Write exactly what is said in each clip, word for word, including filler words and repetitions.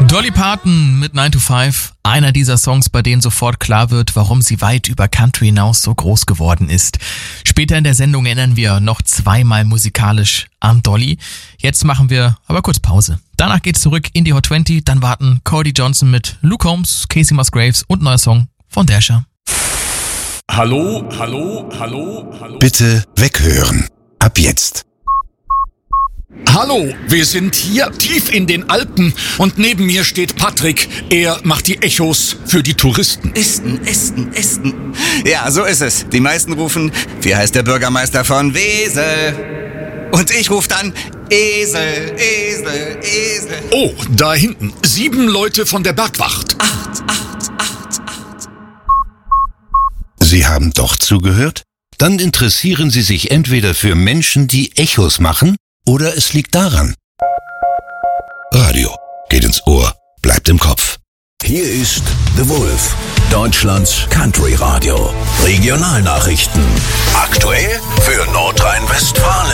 Dolly Parton mit nine to five, einer dieser Songs, bei denen sofort klar wird, warum sie weit über Country hinaus so groß geworden ist. Später in der Sendung erinnern wir noch zweimal musikalisch an Dolly. Jetzt machen wir aber kurz Pause. Danach geht's zurück in die Hot zwanzig, dann warten Cody Johnson mit Luke Combs, Casey Musgraves und ein neuer Song von Dasher. Hallo, hallo, hallo, hallo. Bitte weghören. Ab jetzt. Hallo, wir sind hier tief in den Alpen und neben mir steht Patrick. Er macht die Echos für die Touristen. Esten, Esten, Esten. Ja, so ist es. Die meisten rufen, wie heißt der Bürgermeister von Wesel? Und ich rufe dann Esel, Esel, Esel. Oh, da hinten. Sieben Leute von der Bergwacht. Acht, acht, acht, acht. Sie haben doch zugehört? Dann interessieren Sie sich entweder für Menschen, die Echos machen, oder es liegt daran. Radio geht ins Ohr, bleibt im Kopf. Hier ist The Wolf, Deutschlands Country Radio. Regionalnachrichten. Aktuell für Nordrhein-Westfalen.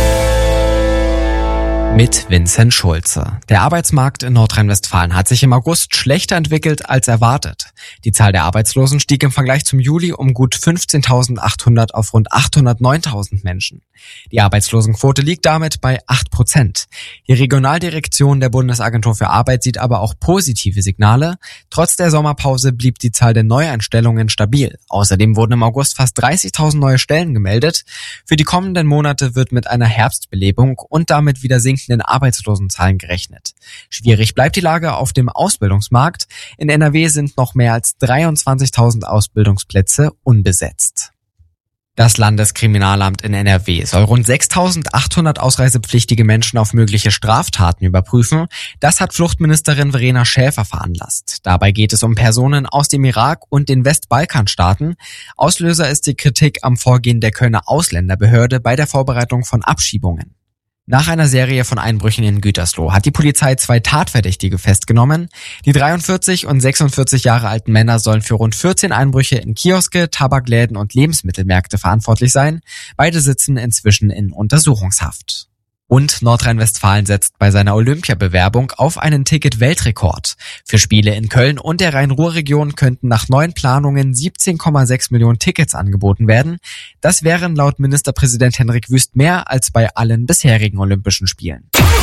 Mit Vincent Schulze. Der Arbeitsmarkt in Nordrhein-Westfalen hat sich im August schlechter entwickelt als erwartet. Die Zahl der Arbeitslosen stieg im Vergleich zum Juli um gut fünfzehntausendachthundert auf rund achthundertneuntausend Menschen. Die Arbeitslosenquote liegt damit bei acht Prozent. Die Regionaldirektion der Bundesagentur für Arbeit sieht aber auch positive Signale. Trotz der Sommerpause blieb die Zahl der Neueinstellungen stabil. Außerdem wurden im August fast dreißigtausend neue Stellen gemeldet. Für die kommenden Monate wird mit einer Herbstbelebung und damit wieder sinkenden Arbeitslosenzahlen gerechnet. Schwierig bleibt die Lage auf dem Ausbildungsmarkt. In N R W sind noch mehr als dreiundzwanzigtausend Ausbildungsplätze unbesetzt. Das Landeskriminalamt in N R W soll rund sechstausendachthundert ausreisepflichtige Menschen auf mögliche Straftaten überprüfen. Das hat Fluchtministerin Verena Schäfer veranlasst. Dabei geht es um Personen aus dem Irak und den Westbalkanstaaten. Auslöser ist die Kritik am Vorgehen der Kölner Ausländerbehörde bei der Vorbereitung von Abschiebungen. Nach einer Serie von Einbrüchen in Gütersloh hat die Polizei zwei Tatverdächtige festgenommen. Die dreiundvierzig und sechsundvierzig Jahre alten Männer sollen für rund vierzehn Einbrüche in Kioske, Tabakläden und Lebensmittelmärkte verantwortlich sein. Beide sitzen inzwischen in Untersuchungshaft. Und Nordrhein-Westfalen setzt bei seiner Olympiabewerbung auf einen Ticket-Weltrekord. Für Spiele in Köln und der Rhein-Ruhr-Region könnten nach neuen Planungen siebzehn Komma sechs Millionen Tickets angeboten werden. Das wären laut Ministerpräsident Henrik Wüst mehr als bei allen bisherigen Olympischen Spielen.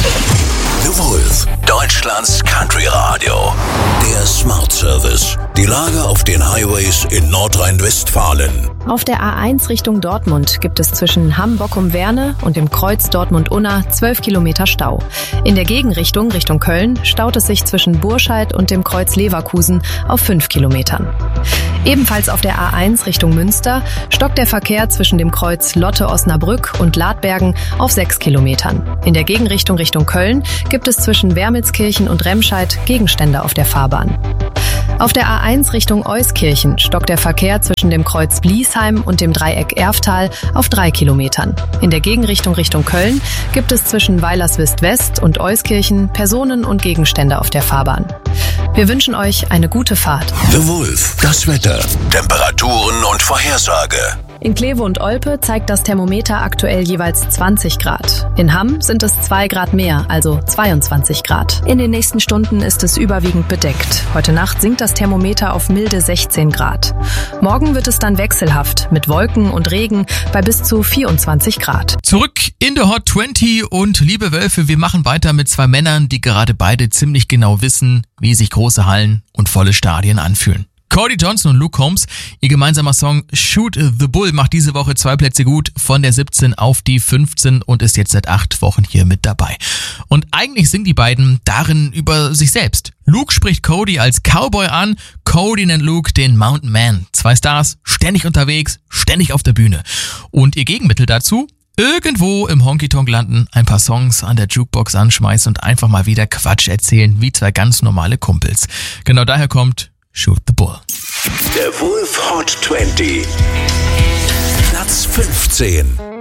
The Wolf, Deutschlands Country Radio. Der Smart Service. Die Lage auf den Highways in Nordrhein-Westfalen. Auf der A eins Richtung Dortmund gibt es zwischen Hamm-Bockum-Werne und dem Kreuz Dortmund-Unna zwölf Kilometer Stau. In der Gegenrichtung Richtung Köln staut es sich zwischen Burscheid und dem Kreuz Leverkusen auf fünf Kilometern. Ebenfalls auf der A eins Richtung Münster stockt der Verkehr zwischen dem Kreuz Lotte-Osnabrück und Ladbergen auf sechs Kilometern. In der Gegenrichtung Richtung Köln gibt es zwischen Wermelskirchen und Remscheid Gegenstände auf der Fahrbahn. Auf der A eins Richtung Euskirchen stockt der Verkehr zwischen dem Kreuz Bliesheim und dem Dreieck Erftal auf drei Kilometern. In der Gegenrichtung Richtung Köln gibt es zwischen Weilerswist West und Euskirchen Personen und Gegenstände auf der Fahrbahn. Wir wünschen euch eine gute Fahrt. The Wolf, das Wetter, Temperaturen und Vorhersage. In Kleve und Olpe zeigt das Thermometer aktuell jeweils zwanzig Grad. In Hamm sind es zwei Grad mehr, also zweiundzwanzig Grad. In den nächsten Stunden ist es überwiegend bedeckt. Heute Nacht sinkt das Thermometer auf milde sechzehn Grad. Morgen wird es dann wechselhaft mit Wolken und Regen bei bis zu vierundzwanzig Grad. Zurück in der Hot zwanzig und liebe Wölfe, wir machen weiter mit zwei Männern, die gerade beide ziemlich genau wissen, wie sich große Hallen und volle Stadien anfühlen. Cody Johnson und Luke Combs, ihr gemeinsamer Song Shoot the Bull macht diese Woche zwei Plätze gut, von der siebzehn auf die fünfzehn und ist jetzt seit acht Wochen hier mit dabei. Und eigentlich singen die beiden darin über sich selbst. Luke spricht Cody als Cowboy an, Cody nennt Luke den Mountain Man. Zwei Stars, ständig unterwegs, ständig auf der Bühne. Und ihr Gegenmittel dazu? Irgendwo im Honky-Tonk landen, ein paar Songs an der Jukebox anschmeißen und einfach mal wieder Quatsch erzählen, wie zwei ganz normale Kumpels. Genau daher kommt Shoot the Bull. Der Wolf Hot zwanzig. Platz fünfzehn.